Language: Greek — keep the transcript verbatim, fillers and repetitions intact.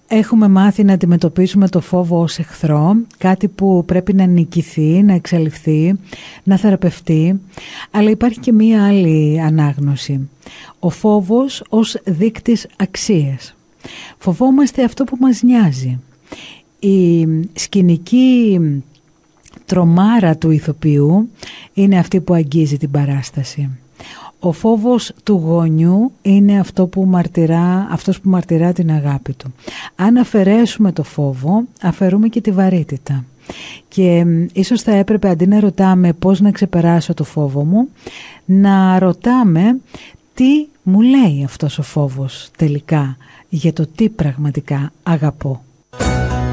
Έχουμε μάθει να αντιμετωπίσουμε το φόβο ως εχθρό, κάτι που πρέπει να νικηθεί, να εξαλειφθεί, να θεραπευτεί, αλλά υπάρχει και μία άλλη ανάγνωση. Ο φόβος ως δείκτης αξίας. Φοβόμαστε αυτό που μας νοιάζει. Η σκηνική τρομάρα του ηθοποιού είναι αυτή που αγγίζει την παράσταση. Ο φόβος του γονιού είναι αυτό που μαρτυρά, αυτός που μαρτυρά την αγάπη του. Αν αφαιρέσουμε το φόβο, αφαιρούμε και τη βαρύτητα. Και ίσως θα έπρεπε, αντί να ρωτάμε πώς να ξεπεράσω το φόβο μου, να ρωτάμε τι μου λέει αυτός ο φόβος τελικά για το τι πραγματικά αγαπώ.